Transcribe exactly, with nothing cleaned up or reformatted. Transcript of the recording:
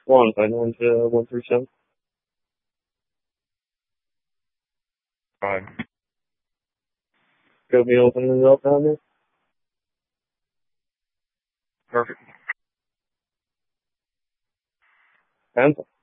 One, I know into one through seven. Five. Got me opening it up down there. Perfect. Ten.